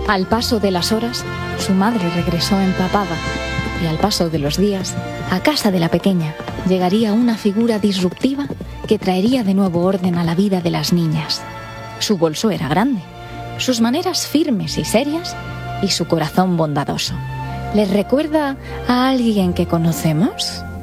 Al paso de las horas, su madre regresó empapada, y al paso de los días, a casa de la pequeña llegaría una figura disruptiva que traería de nuevo orden a la vida de las niñas. Su bolso era grande, sus maneras firmes y serias, y su corazón bondadoso. ¿Les recuerda a alguien que conocemos?